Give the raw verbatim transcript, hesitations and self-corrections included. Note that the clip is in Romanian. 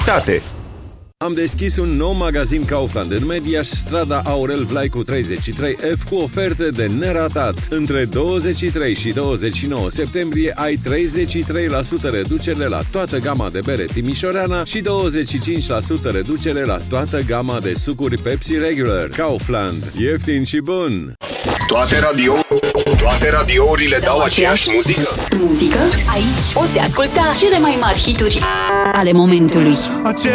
calitate. Am deschis un nou magazin Kaufland în Mediaș, strada Aurel Vlaicu treizeci și trei F, cu oferte de neratat. Între douăzeci și trei și douăzeci și nouă septembrie ai treizeci și trei la sută reducere la toată gama de bere timișoreana și douăzeci și cinci la sută reducere la toată gama de sucuri Pepsi Regular. Kaufland. Ieftin și bun! Toate radio, toate radiourile dau aceeași muzică. Muzică? Aici poți asculta cele mai mari hituri ale momentului.